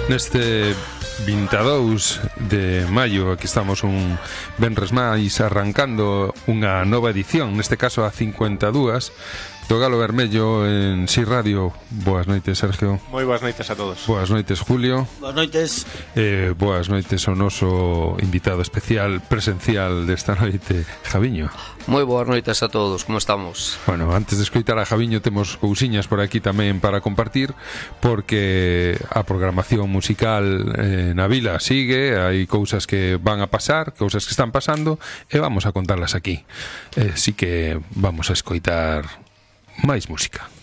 Neste 22 de maio, aquí estamos un venres máis arrancando unha nova edición, neste caso a 52 do Galo Vermello en Si Radio. Boas noites, Sergio. Moi boas noites a todos. Boas noites, Julio. Boas noites. Boas noites ao noso invitado especial presencial desta noite, Javiño. Moi boas noites a todos, como estamos? Bueno, antes de escoitar a Javiño temos cousiñas por aquí tamén para compartir, porque a programación musical na vila sigue, hai cousas que van a pasar, cousas que están pasando, e vamos a contarlas aquí. Así que vamos a escoitar máis música.